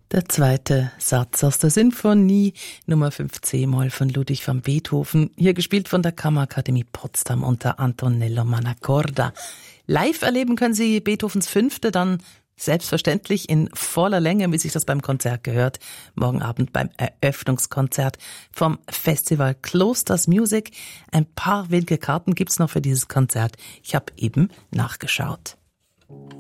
Der zweite Satz aus der Sinfonie Nummer 5 C-Moll von Ludwig van Beethoven, hier gespielt von der Kammerakademie Potsdam unter Antonello Mannacorda. Live erleben können Sie Beethovens Fünfte dann selbstverständlich in voller Länge, wie sich das beim Konzert gehört, morgen Abend beim Eröffnungskonzert vom Festival Klosters Music. Ein paar wenige Karten gibt's noch für dieses Konzert. Ich habe eben nachgeschaut.